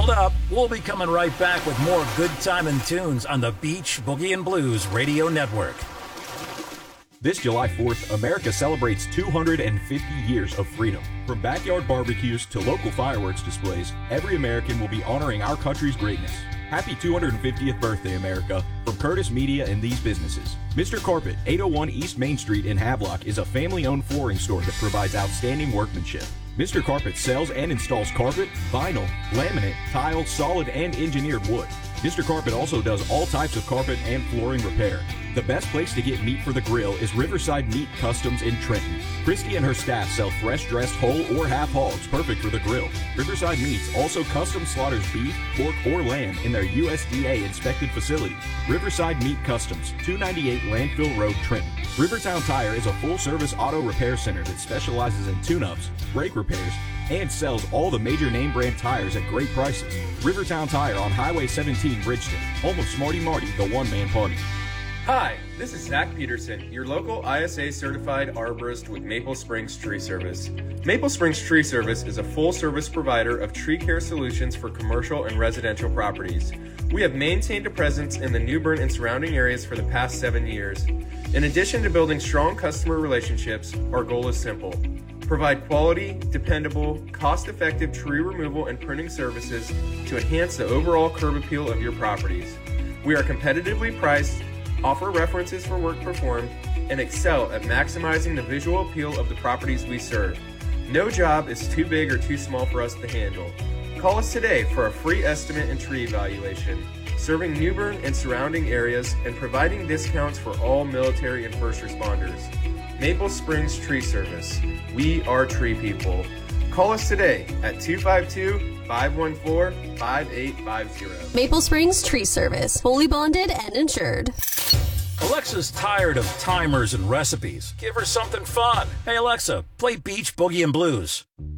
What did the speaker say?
Hold up, we'll be coming right back with more good time and tunes on the Beach Boogie and Blues Radio Network. This July 4th, America celebrates 250 years of freedom. From backyard barbecues to local fireworks displays, every American will be honoring our country's greatness. Happy 250th birthday, America, from Curtis Media and these businesses. Mr. Carpet, 801 East Main Street in Havelock, is a family-owned flooring store that provides outstanding workmanship. Mr. Carpet sells and installs carpet, vinyl, laminate, tile, solid, and engineered wood. Mr. Carpet also does all types of carpet and flooring repair. The best place to get meat for the grill is Riverside Meat Customs in Trenton. Christy and her staff sell fresh dressed whole or half hogs, perfect for the grill. Riverside Meats also custom slaughters beef, pork, or lamb in their USDA inspected facility. Riverside Meat Customs, 298 Landfill Road, Trenton. Rivertown Tire is a full-service auto repair center that specializes in tune-ups, brake repairs, and sells all the major name brand tires at great prices. Rivertown Tire on Highway 17, Bridgeton, home of Smarty Marty, the one-man party. Hi, this is Zach Peterson, your local ISA certified arborist with Maple Springs Tree Service. Maple Springs Tree Service is a full-service provider of tree care solutions for commercial and residential properties. We have maintained a presence in the New Bern and surrounding areas for the past 7 years. In addition to building strong customer relationships, our goal is simple. Provide quality, dependable, cost-effective tree removal and pruning services to enhance the overall curb appeal of your properties. We are competitively priced, offer references for work performed, and excel at maximizing the visual appeal of the properties we serve. No job is too big or too small for us to handle. Call us today for a free estimate and tree evaluation. Serving New Bern and surrounding areas and providing discounts for all military and first responders. Maple Springs Tree Service. We are tree people. Call us today at 252-514-5850. Maple Springs Tree Service. Fully bonded and insured. Alexa's tired of timers and recipes. Give her something fun. Hey, Alexa, play Beach Boogie and Blues.